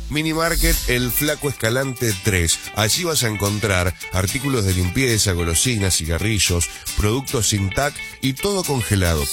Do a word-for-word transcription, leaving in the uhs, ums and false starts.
Minimarket El Flaco Escalante tres. Allí vas a encontrar artículos de limpieza, golosinas, cigarrillos, productos sin tac y todo congelado.